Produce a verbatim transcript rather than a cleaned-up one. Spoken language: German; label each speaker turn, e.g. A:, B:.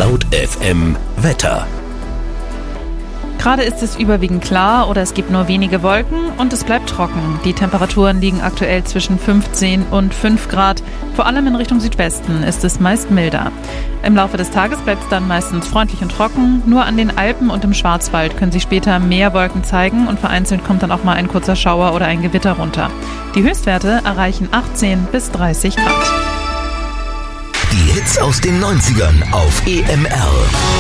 A: Laut F M Wetter.
B: Gerade ist es überwiegend klar oder es gibt nur wenige Wolken und es bleibt trocken. Die Temperaturen liegen aktuell zwischen fünfzehn und fünf Grad. Vor allem in Richtung Südwesten ist es meist milder. Im Laufe des Tages bleibt es dann meistens freundlich und trocken. Nur an den Alpen und im Schwarzwald können sich später mehr Wolken zeigen und vereinzelt kommt dann auch mal ein kurzer Schauer oder ein Gewitter runter. Die Höchstwerte erreichen achtzehn bis dreißig Grad.
A: Die Hits aus den neunzigern auf E M R.